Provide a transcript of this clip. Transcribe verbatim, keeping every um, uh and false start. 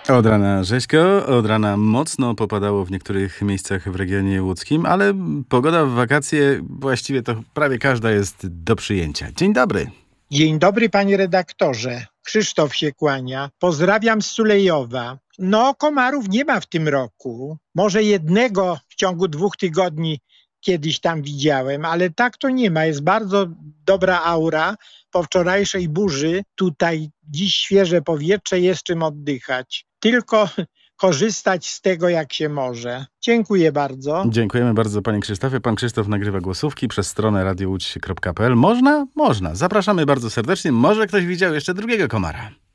Od rana rzeźko, od rana mocno popadało w niektórych miejscach w regionie łódzkim, ale pogoda w wakacje właściwie to prawie każda jest do przyjęcia. Dzień dobry. Dzień dobry, panie redaktorze. Krzysztof się kłania. Pozdrawiam z Sulejowa. No, komarów nie ma w tym roku. Może jednego w ciągu dwóch tygodni kiedyś tam widziałem, ale tak to nie ma. Jest bardzo dobra aura. Po wczorajszej burzy tutaj dziś świeże powietrze, jest czym oddychać. Tylko korzystać z tego, jak się może. Dziękuję bardzo. Dziękujemy bardzo, panie Krzysztofie. Pan Krzysztof nagrywa głosówki przez stronę radio łódź kropka p l. Można? Można. Zapraszamy bardzo serdecznie. Może ktoś widział jeszcze drugiego komara.